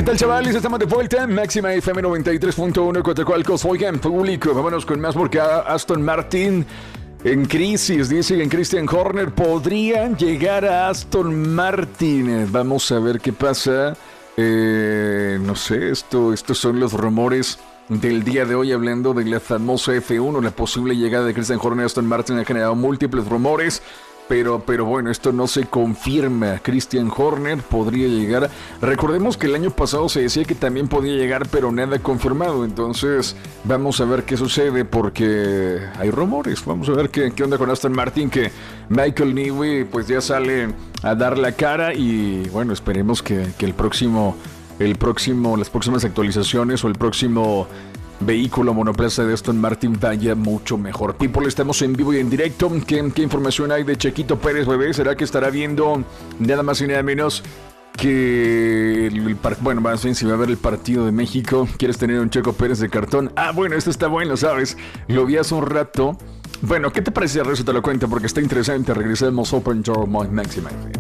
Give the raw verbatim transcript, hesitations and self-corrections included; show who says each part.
Speaker 1: tal, chavales? Estamos de vuelta en Máxima F M noventa y tres punto uno Coatzacoalcos. Oigan, público, vámonos con más porque Aston Martin en crisis. Dicen Christian Horner podría llegar a Aston Martin. Vamos a ver qué pasa. Eh, no sé, esto, estos son los rumores del día de hoy, hablando de la famosa F uno. La posible llegada de Christian Horner a Aston Martin ha generado múltiples rumores. Pero, pero bueno, esto no se confirma. Christian Horner podría llegar. Recordemos que el año pasado se decía que también podía llegar, pero nada confirmado. Entonces, vamos a ver qué sucede porque hay rumores. Vamos a ver qué, qué onda con Aston Martin, que Michael Newey pues ya sale a dar la cara. Y bueno, esperemos que, que el próximo, el próximo, las próximas actualizaciones o el próximo vehículo monoplaza de Aston Martin vaya mucho mejor. People, estamos en vivo y en directo. ¿Qué, qué información hay de Chequito Pérez, bebé? ¿Será que estará viendo nada más y nada menos que el, el par- bueno, más bien si va a ver el partido de México? ¿Quieres tener un Checo Pérez de cartón? Ah, bueno, esto está bueno, ¿sabes? Lo vi hace un rato. Bueno, ¿qué te parece? Eso te lo cuento porque está interesante. Regresamos Open Door Máxima.